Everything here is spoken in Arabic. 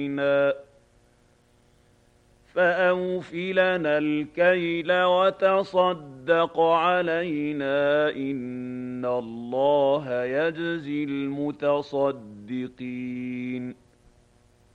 فأوف لنا الكيل وتصدق علينا إن الله يجزي المتصدقين